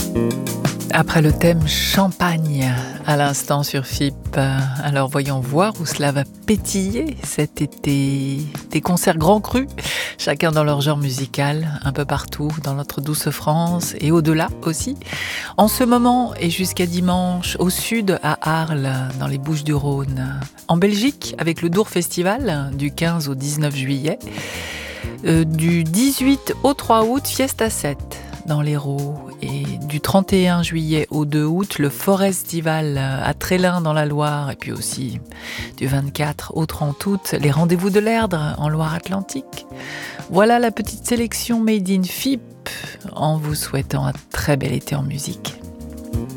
Après le thème champagne, à l'instant sur FIP, alors voyons voir où cela va pétiller cet été. Des concerts grands crus, chacun dans leur genre musical, un peu partout dans notre douce France et au-delà aussi. En ce moment et jusqu'à dimanche, au sud à Arles, dans les Bouches-du-Rhône. En Belgique, avec le Dour Festival, du 15 au 19 juillet. Du 18 au 3 août, Fiesta 7 dans l'Hérault. Et du 31 juillet au 2 août, le Forestival à Trélin dans la Loire. Et puis aussi du 24 au 30 août, les Rendez-vous de l'Erdre en Loire-Atlantique. Voilà la petite sélection Made in FIP en vous souhaitant un très bel été en musique.